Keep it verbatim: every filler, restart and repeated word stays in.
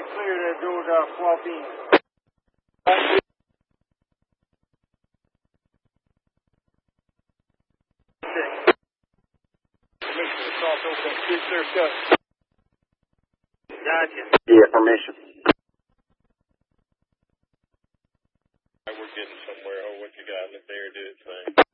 clear the door to swap in. Permission to cross over that good sir stuff. Gotcha. Yeah, permission. We're getting somewhere. Oh, what you got? Let there do its thing.